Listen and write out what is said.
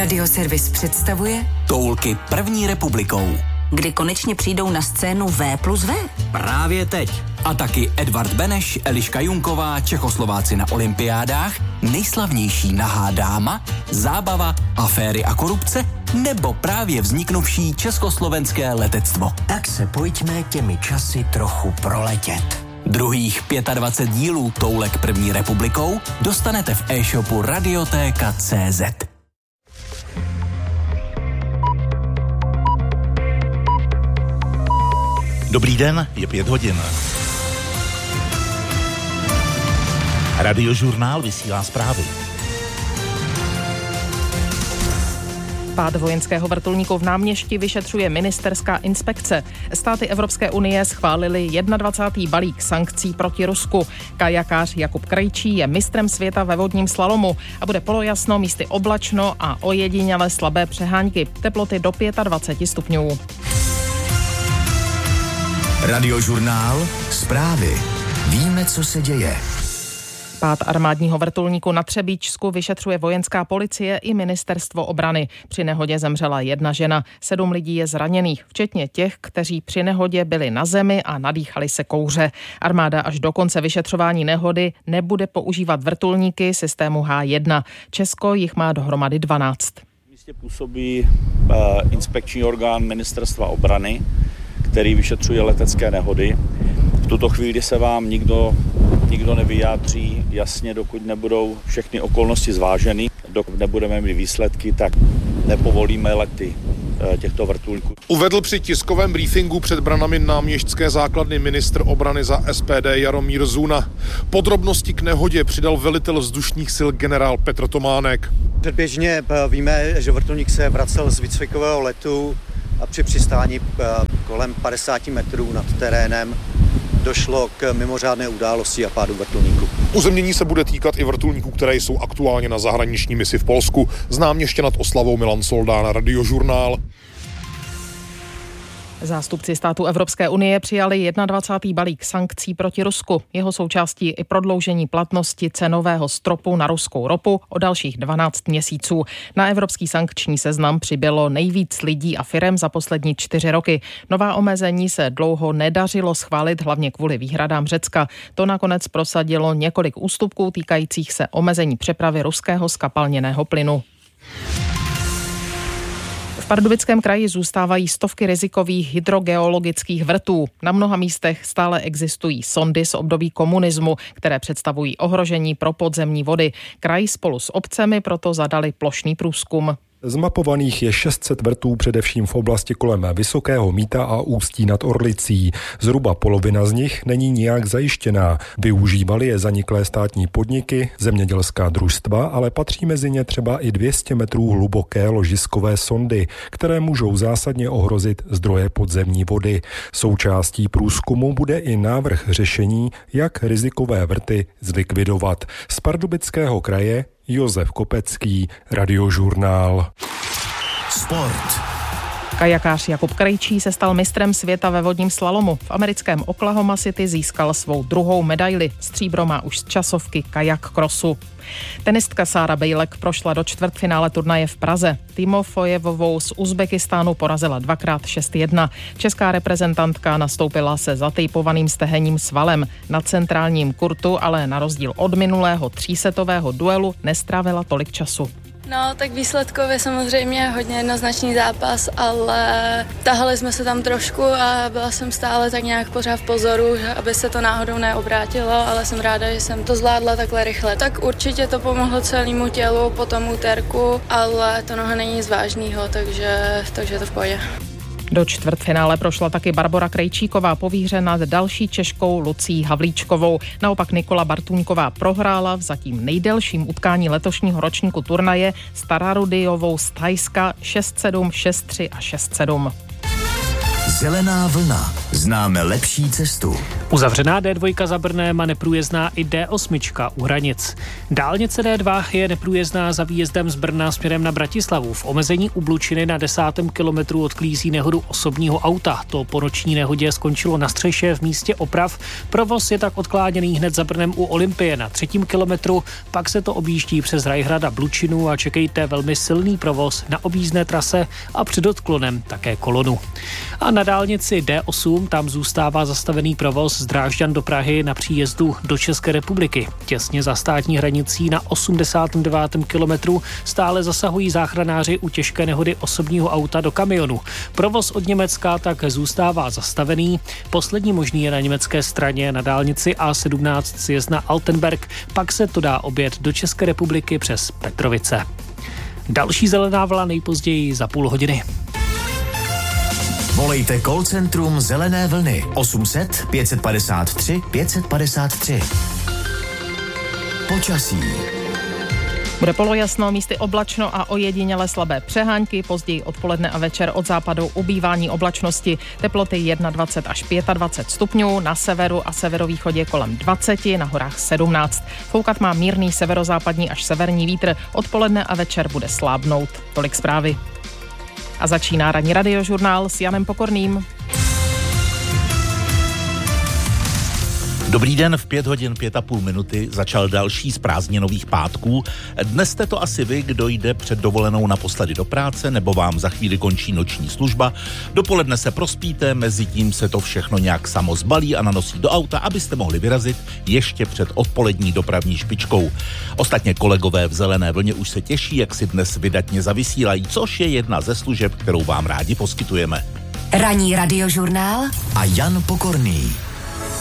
Radioservis představuje Toulky první republikou. Kdy konečně přijdou na scénu V+V? Právě teď. A taky Edvard Beneš, Eliška Junková, Čechoslováci na olympiádách, nejslavnější nahá dáma, zábava, aféry a korupce, nebo právě vzniknuvší československé letectvo. Tak se pojďme těmi časy trochu proletět. Druhých 25 dílů Toulek první republikou dostanete v e-shopu Radiotéka.cz. Dobrý den, je 5 hodin. Radiožurnál vysílá zprávy. Pád vojenského vrtulníku v Náměšti vyšetřuje ministerská inspekce. Státy Evropské unie schválili 21. balík sankcí proti Rusku. Kajakář Jakub Krejčí je mistrem světa ve vodním slalomu a bude polojasno, místy oblačno a ojediněle slabé přehánky. Teploty do 25 stupňů. Radiožurnál zprávy. Víme, co se děje. Pád armádního vrtulníku na Třebíčsku vyšetřuje vojenská policie i ministerstvo obrany. Při nehodě zemřela 1 žena, 7 lidí je zraněných, včetně těch, kteří při nehodě byli na zemi a nadýchali se kouře. Armáda až do konce vyšetřování nehody nebude používat vrtulníky systému H1. Česko jich má dohromady 12. V místě působí inspekční orgán ministerstva obrany, který vyšetřuje letecké nehody. V tuto chvíli se vám nikdo nevyjádří jasně, dokud nebudou všechny okolnosti zváženy. Dokud nebudeme mít výsledky, tak nepovolíme lety těchto vrtulníků. Uvedl při tiskovém briefingu před branami náměšťské základny ministr obrany za SPD Jaromír Zuna. Podrobnosti k nehodě přidal velitel vzdušních sil generál Petr Tománek. Předběžně víme, že vrtulník se vracel z výcvikového letu a při přistání kolem 50 metrů nad terénem došlo k mimořádné události a pádu vrtulníku. Uzemnění se bude týkat i vrtulníků, které jsou aktuálně na zahraniční misi v Polsku. Znám ještě nad oslavou Milan Soldán, Radiožurnál. Zástupci států Evropské unie přijali 21. balík sankcí proti Rusku. Jeho součástí i prodloužení platnosti cenového stropu na ruskou ropu o dalších 12 měsíců. Na evropský sankční seznam přibylo nejvíc lidí a firem za poslední 4 roky. Nová omezení se dlouho nedařilo schválit, hlavně kvůli výhradám Řecka. To nakonec prosadilo několik ústupků týkajících se omezení přepravy ruského zkapalněného plynu. V Pardubickém kraji zůstávají stovky rizikových hydrogeologických vrtů. Na mnoha místech stále existují sondy z období komunismu, které představují ohrožení pro podzemní vody. Kraj spolu s obcemi proto zadali plošný průzkum. Zmapovaných je 600 vrtů především v oblasti kolem Vysokého Mýta a Ústí nad Orlicí. Zhruba polovina z nich není nijak zajištěná. Využívali je zaniklé státní podniky, zemědělská družstva, ale patří mezi ně třeba i 200 metrů hluboké ložiskové sondy, které můžou zásadně ohrozit zdroje podzemní vody. Součástí průzkumu bude i návrh řešení, jak rizikové vrty zlikvidovat. Z Pardubického kraje Josef Kopecký, Radiožurnál. Sport. Kajakář Jakub Krejčí se stal mistrem světa ve vodním slalomu. V americkém Oklahoma City získal svou 2. medaili. Stříbro má už z časovky kajak crossu. Tenistka Sára Bejlek prošla do čtvrtfinále turnaje v Praze. Timofejevovou z Uzbekistánu porazila 2x 6-1. Česká reprezentantka nastoupila se zatejpovaným stehenním svalem. Na centrálním kurtu ale na rozdíl od minulého 3setového duelu nestrávila tolik času. No, tak výsledkově samozřejmě hodně jednoznačný zápas, ale tahali jsme se tam trošku a byla jsem stále tak nějak pořád v pozoru, aby se to náhodou neobrátilo, ale jsem ráda, že jsem to zvládla takhle rychle. Tak určitě to pomohlo celému tělu po tom úterku, ale to noha není nic vážného, takže je to v pohodě. Do čtvrtfinále prošla taky Barbora Krejčíková po výhře nad další Češkou Lucí Havlíčkovou. Naopak Nikola Bartůňková prohrála v zatím nejdelším utkání letošního ročníku turnaje s Tararudiovou z Thajska 6-7, 6-3 a 6-7. Zelená vlna. Známe lepší cestu. Uzavřená D2 za Brnem a neprůjezdná i D8 u hranic. Dálnice D2 je neprůjezdná za výjezdem z Brna směrem na Bratislavu. V omezení u Blučiny na 10. kilometru odklízí nehodu osobního auta. To po noční nehodě skončilo na střeše v místě oprav. Provoz je tak odkláněný hned za Brnem u Olympie na 3. kilometru, pak se to objíždí přes Rajhrad a Blučinu a čekejte velmi silný provoz na objízdné trase a před odklonem také kolonu. A na dálnici D8 tam zůstává zastavený provoz z Drážďan do Prahy na příjezdu do České republiky. Těsně za státní hranicí na 89. kilometru stále zasahují záchranáři u těžké nehody osobního auta do kamionu. Provoz od Německa tak zůstává zastavený. Poslední možný je na německé straně na dálnici A17 sjezd na Altenberg, pak se to dá objet do České republiky přes Petrovice. Další zelená vlna nejpozději za půl hodiny. Volejte call centrum Zelené vlny 800 553 553. Počasí. Bude polojasno, místy oblačno a ojediněle slabé přehánky, později odpoledne a večer od západu ubývání oblačnosti, teploty 21 až 25 stupňů, na severu a severovýchodě kolem 20, na horách 17. Foukat má mírný severozápadní až severní vítr, odpoledne a večer bude slábnout. Tolik zprávy. A začíná ranní radiožurnál s Janem Pokorným. Dobrý den, v 5 hodin 5,5 minuty začal další z prázdninových pátků. Dnes jste to asi vy, kdo jde před dovolenou naposledy do práce, nebo vám za chvíli končí noční služba. Dopoledne se prospíte, mezi tím se to všechno nějak samo zbalí a nanosí do auta, abyste mohli vyrazit ještě před odpolední dopravní špičkou. Ostatně kolegové v Zelené vlně už se těší, jak si dnes vydatně zavysílají, což je jedna ze služeb, kterou vám rádi poskytujeme. Ranní radiožurnál a Jan Pokorný.